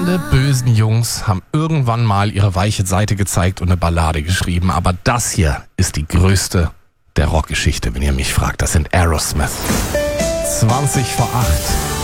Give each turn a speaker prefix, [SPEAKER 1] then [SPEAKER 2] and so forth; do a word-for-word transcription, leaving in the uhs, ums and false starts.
[SPEAKER 1] Alle bösen Jungs haben irgendwann mal ihre weiche Seite gezeigt und eine Ballade geschrieben. Aber das hier ist die größte der Rockgeschichte, wenn ihr mich fragt. Das sind Aerosmith. zwanzig vor acht.